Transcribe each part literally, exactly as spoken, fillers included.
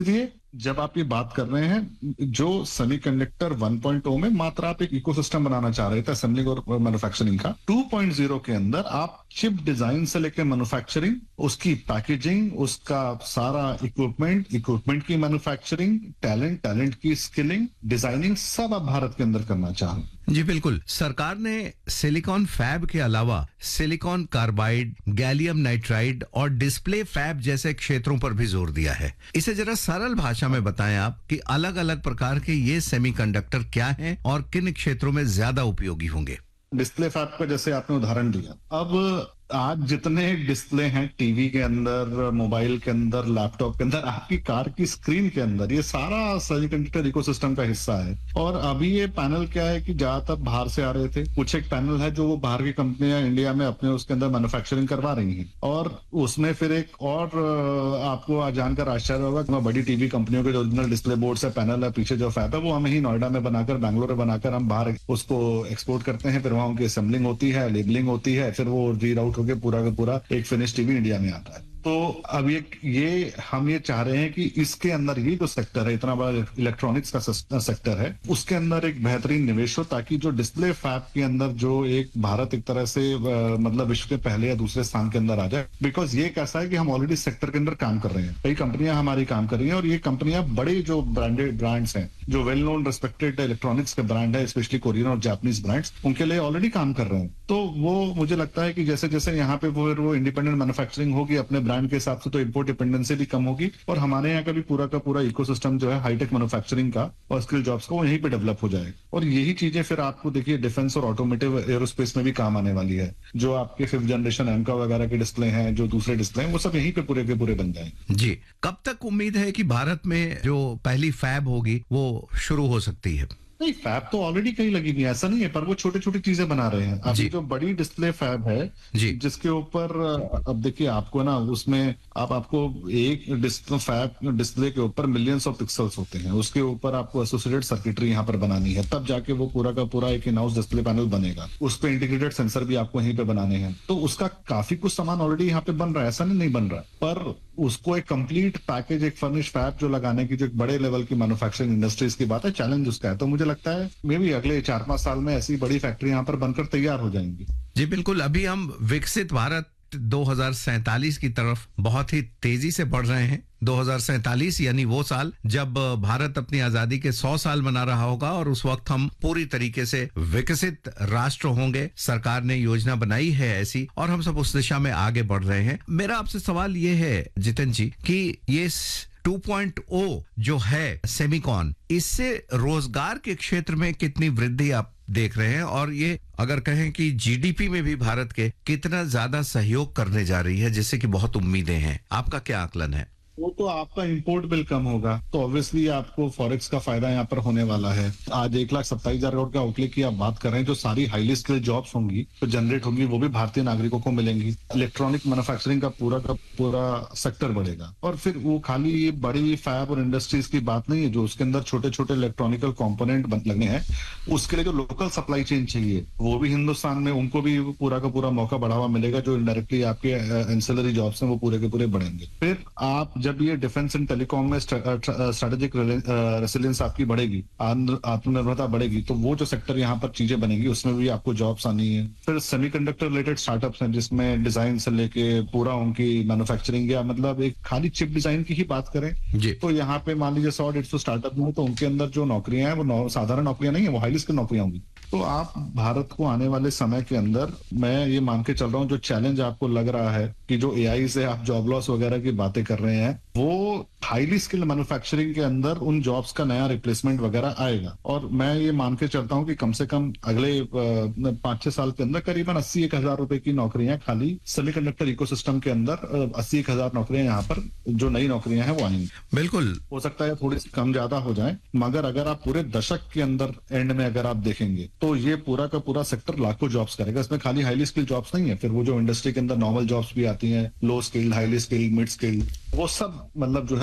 इसलिए जब आप ये बात कर रहे हैं, जो सेमीकंडक्टर वन पॉइंट ओ में मात्र आप एक इकोसिस्टम बनाना चाह रहे थे असेंबलिंग और मैन्युफैक्चरिंग का, टू पॉइंट ज़ीरो के अंदर आप चिप डिजाइन से लेकर मैन्युफैक्चरिंग, उसकी पैकेजिंग, उसका सारा इक्विपमेंट, इक्विपमेंट की मैन्युफैक्चरिंग, टैलेंट, टैलेंट की स्किलिंग, डिजाइनिंग, सब आप भारत के अंदर करना चाह रहे हैं। जी बिल्कुल। सरकार ने सिलिकॉन फैब के अलावा सिलिकॉन कार्बाइड, गैलियम नाइट्राइड और डिस्प्ले फैब जैसे क्षेत्रों पर भी जोर दिया है। इसे जरा सरल भाषा में बताएं आप कि अलग अलग प्रकार के ये सेमीकंडक्टर क्या हैं और किन क्षेत्रों में ज्यादा उपयोगी होंगे। डिस्प्ले फैब का जैसे आपने उदाहरण दिया, अब आज जितने डिस्प्ले हैं टीवी के अंदर, मोबाइल के अंदर, लैपटॉप के अंदर, आपकी कार की स्क्रीन के अंदर, ये सारा सेमीकंडक्टर इकोसिस्टम का हिस्सा है। और अभी ये पैनल क्या है कि ज्यादातर बाहर से आ रहे थे, कुछ एक पैनल है जो वो बाहर की कंपनियां इंडिया में अपने उसके अंदर मैन्युफैक्चरिंग करवा रही हैं, और उसमें फिर एक और आपको आज जानकर आश्चर्य होगा कि बड़ी टीवी कंपनियों के जो ओरिजिनल डिस्प्ले बोर्ड से पैनल है, पीछे जो फैब है, वो हमें ही नोएडा में बनाकर, बैंगलोर में बनाकर हम बाहर उसको एक्सपोर्ट करते हैं। फिर वहां उनकी असेंबलिंग होती है, लेबलिंग होती है, फिर वो रीराउट होकर पूरा का पूरा एक फिनिश टीवी इंडिया में आता है। तो अब ये ये हम ये चाह रहे हैं कि इसके अंदर ये जो सेक्टर है, इतना बड़ा इलेक्ट्रॉनिक्स का सेक्टर है, उसके अंदर एक बेहतरीन निवेश हो, ताकि जो डिस्प्ले फैब के अंदर जो एक भारत एक तरह से आ, मतलब विश्व के पहले या दूसरे स्थान के अंदर आ जाए। बिकॉज ये कैसा है कि हम ऑलरेडी सेक्टर के अंदर काम कर रहे हैं, कई कंपनियां हमारी काम कर रही हैं, और ये कंपनियां बड़े जो ब्रांडेड ब्रांड्स हैं, जो वेल नोन रेस्पेक्टेड इलेक्ट्रॉनिक्स के ब्रांड है, स्पेशली कोरियन और जापानीज ब्रांड्स, उनके लिए ऑलरेडी काम कर रहे हैं। तो वो मुझे लगता है कि जैसे जैसे यहाँ पे वो वो इंडिपेंडेंट मैन्युफैक्चरिंग होगी अपने ब्रांड के हिसाब से, तो इंपोर्ट डिपेंडेंसी भी कम होगी, और हमारे यहाँ का भी पूरा का पूरा इकोसिस्टम जो है हाईटेक मैन्युफैक्चरिंग का और स्किल जॉब्स का, वो यहीं पे डेवलप हो जाएगा। और यही चीजें फिर आपको देखिए डिफेंस और ऑटोमोटिव एरोस्पेस में भी काम आने वाली है। जो आपके फिफ्थ जनरेशन एमका वगैरह के डिस्प्ले हैं, जो दूसरे डिस्प्ले हैं, वो सब यहीं पे पूरे के पूरे बन जाएंगे। जी, कब तक उम्मीद है कि भारत में जो पहली फैब होगी वो शुरू हो सकती है? नहीं, फैब तो ऑलरेडी कहीं लगी हुई है, ऐसा नहीं है, पर वो छोटी छोटी चीजें बना रहे हैं। अभी जो बड़ी डिस्प्ले फैब है, जिसके ऊपर अब देखिए आपको ना, उसमें आप आपको एक डिस्प्ले फैब डिस्प्ले के ऊपर मिलियंस ऑफ पिक्सल्स होते हैं, उसके ऊपर आपको एसोसिएटेड सर्किटरी यहाँ पर बनानी है, तब जाके वो पूरा का पूरा एक इन हाउस डिस्प्ले पैनल बनेगा। उस पर इंटीग्रेटेड सेंसर भी आपको यहीं पे बनाने हैं, तो उसका काफी कुछ सामान ऑलरेडी यहाँ पे बन रहा है, ऐसा नहीं नहीं बन रहा है, पर उसको एक कंप्लीट पैकेज, एक फर्निश फैब जो लगाने की, जो एक बड़े लेवल की मैन्युफैक्चरिंग इंडस्ट्रीज की बात है, चैलेंज उसका है। तो मुझे लगता है मे भी अगले चार पांच साल में ऐसी बड़ी फैक्ट्री यहाँ पर बनकर तैयार हो जाएंगी। जी बिल्कुल। अभी हम विकसित भारत दो हज़ार सैंतालीस की तरफ बहुत ही तेजी से बढ़ रहे हैं। दो हज़ार सैंतालीस यानी वो साल जब भारत अपनी आजादी के सौ साल मना रहा होगा, और उस वक्त हम पूरी तरीके से विकसित राष्ट्र होंगे। सरकार ने योजना बनाई है ऐसी, और हम सब उस दिशा में आगे बढ़ रहे हैं। मेरा आपसे सवाल ये है जितेंद्र जी कि ये टू पॉइंट ओ जो है सेमीकॉन, इससे रोजगार के क्षेत्र में कितनी वृद्धि आप देख रहे हैं, और ये अगर कहें कि जीडीपी में भी भारत के कितना ज्यादा सहयोग करने जा रही है, जिससे कि बहुत उम्मीदें हैं, आपका क्या आकलन है? वो तो आपका इंपोर्ट बिल कम होगा, तो ऑब्वियसली आपको फॉरेक्स का फायदा यहाँ पर होने वाला है। आज एक लाख सत्ताईस हजार करोड़ के आउटलेट की आप बात कर रहे हैं, जो सारी हाईली स्किल्ड जॉब्स होंगी तो जनरेट होंगी, वो भी भारतीय नागरिकों को मिलेंगी। इलेक्ट्रॉनिक मैन्युफैक्चरिंग का पूरा का पूरा सेक्टर बढ़ेगा। और फिर वो खाली ये बड़ी फैब और इंडस्ट्रीज की बात नहीं है, जो उसके अंदर छोटे छोटे इलेक्ट्रॉनिकल कॉम्पोनेंट लगने हैं, उसके लिए जो लोकल सप्लाई चेन चाहिए, वो भी हिंदुस्तान में, उनको भी पूरा का पूरा मौका बढ़ावा मिलेगा। जो इनडायरेक्टली आपके एंसिलरी जॉब्स हैं वो पूरे के पूरे बढ़ेंगे। फिर आप जब ये डिफेंस एंड टेलीकॉम में स्ट्रेटेजिक रेसिलियंस आपकी बढ़ेगी, आत्मनिर्भरता बढ़ेगी, तो वो जो सेक्टर यहाँ पर चीजें बनेगी, उसमें भी आपको जॉब्स आनी है। फिर सेमीकंडक्टर रिलेटेड स्टार्टअप्स हैं, जिसमें डिजाइन से लेके पूरा उनकी मैन्युफैक्चरिंग, या मतलब एक खाली चिप डिजाइन की ही बात करें तो यहाँ पे मान लीजिए सौ डेढ़ सौ स्टार्टअप में, तो उनके अंदर जो नौकरियां हैं वो साधारण नौकरियां नहीं है, वो हाईली स्किल्ड नौकरियां होंगी। तो आप भारत को आने वाले समय के अंदर, मैं ये मान के चल रहा हूँ, जो चैलेंज आपको लग रहा है कि जो एआई से आप जॉब लॉस वगैरह की बातें कर रहे हैं, वो हाईली स्किल्ड मैन्युफैक्चरिंग के अंदर उन जॉब्स का नया रिप्लेसमेंट वगैरह आएगा। और मैं ये मान के चलता हूँ कि कम से कम अगले पांच छह साल के अंदर करीबन अस्सी एक हजार रुपए की नौकरियां खाली सेमीकंडक्टर इकोसिस्टम के अंदर, अस्सी एक हजार नौकरियां यहाँ पर जो नई नौकरियां हैं वो आएंगी। बिल्कुल हो सकता है थोड़ी सी कम ज्यादा हो जाए, मगर अगर आप पूरे दशक के अंदर एंड में अगर आप देखेंगे तो ये पूरा का पूरा सेक्टर लाखों जॉब्स करेगा। इसमें खाली हाईली स्किल्ड जॉब्स नहीं है, फिर वो जो इंडस्ट्री के अंदर नॉर्मल जॉब्स भी आती हैं, लो skilled, highly skilled, mid skilled, वो सब मतलब जो है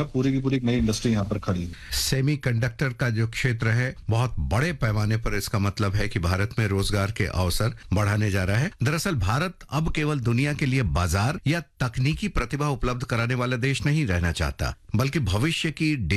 पूरी की पूरी एक नई इंडस्ट्री यहाँ पर खड़ी है। सेमीकंडक्टर का जो क्षेत्र है बहुत बड़े पैमाने पर, इसका मतलब है कि भारत में रोजगार के अवसर बढ़ाने जा रहा है। दरअसल भारत अब केवल दुनिया के लिए बाजार या तकनीकी प्रतिभा उपलब्ध कराने वाला देश नहीं रहना चाहता, बल्कि भविष्य की